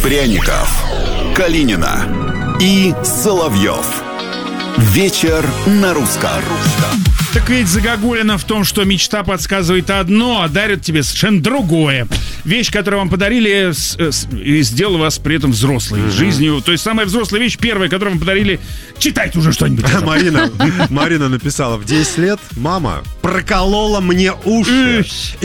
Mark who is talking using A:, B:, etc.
A: Пряников, Калинина и Соловьев. Вечер на русском.
B: Так ведь загогулина в том, что мечта подсказывает одно, а дарит тебе совершенно другое. Вещь, которую вам подарили, и сделала вас при этом взрослой жизнью. То есть самая взрослая вещь, первая, которую вам подарили. Читайте уже что-нибудь.
C: Марина написала: в 10 лет мама проколола мне уши.